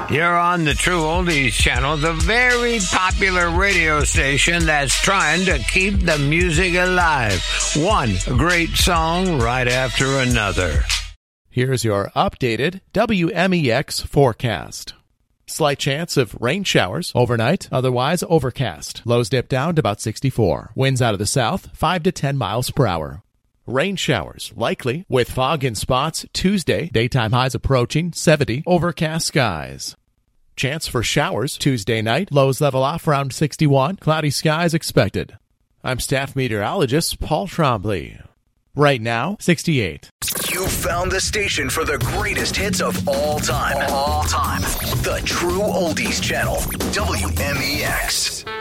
You're on the True Oldies channel, the very popular radio station that's trying to keep the music alive. One great song right after another. Here's your updated WMEX forecast. Slight chance of rain showers overnight, otherwise overcast. Lows dip down to about 64. Winds out of the south, 5 to 10 miles per hour. Rain showers likely with fog in spots Tuesday. Daytime highs approaching 70. Overcast skies. Chance for showers Tuesday night. Lows level off around 61. Cloudy skies expected. I'm staff meteorologist Paul Trombley. Right now, 68. You found the station for the greatest hits of all time. The True Oldies Channel, WMEX.